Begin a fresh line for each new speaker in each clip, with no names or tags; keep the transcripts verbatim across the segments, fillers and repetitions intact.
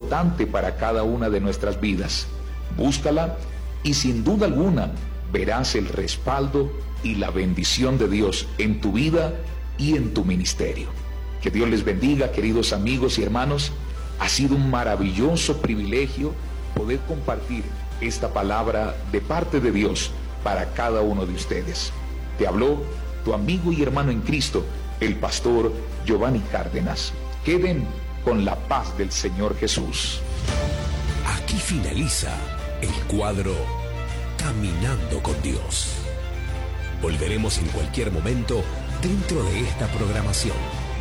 importante para cada una de nuestras vidas. Búscala y sin duda alguna verás el respaldo y la bendición de Dios en tu vida y en tu ministerio. Que Dios les bendiga, queridos amigos y hermanos. Ha sido un maravilloso privilegio poder compartir esta palabra de parte de Dios para cada uno de ustedes. Te habló tu amigo y hermano en Cristo, el pastor Giovanni Cárdenas. Queden con la paz del Señor Jesús.
Aquí finaliza el cuadro Caminando con Dios. Volveremos en cualquier momento dentro de esta programación.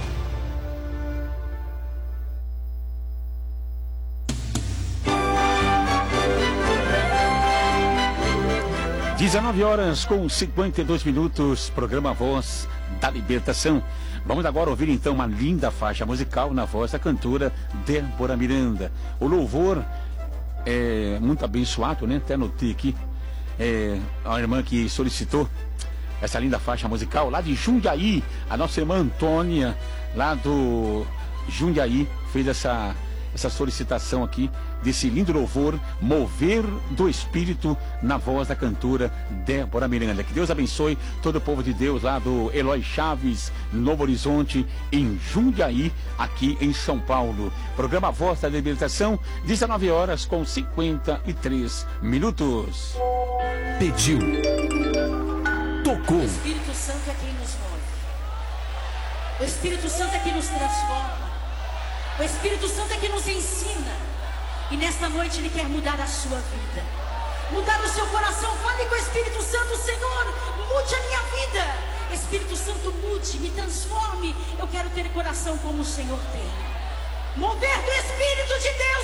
dezenove horas com cinquenta e dois minutos, programa Voz da Libertação. Vamos agora ouvir então uma linda faixa musical na voz da cantora Débora Miranda. O louvor é muito abençoado, né? Até notei aqui, é, a irmã que solicitou essa linda faixa musical lá de Jundiaí, a nossa irmã Antônia, lá do Jundiaí, fez essa, essa solicitação aqui desse lindo louvor, Mover do Espírito, na voz da cantora Débora Miranda. Que Deus abençoe todo o povo de Deus lá do Eloy Chaves, Novo Horizonte, em Jundiaí, aqui em São Paulo. Programa Voz da Libertação, dezenove horas com cinquenta e três minutos.
Pediu, tocou.
O Espírito Santo é quem nos move. O Espírito Santo é quem nos transforma. O Espírito Santo é quem nos ensina. E nesta noite Ele quer mudar a sua vida, mudar o seu coração. Fale com o Espírito Santo: Senhor, mude a minha vida. Espírito Santo, mude, me transforme. Eu quero ter coração como o Senhor tem. Mover do Espírito de Deus.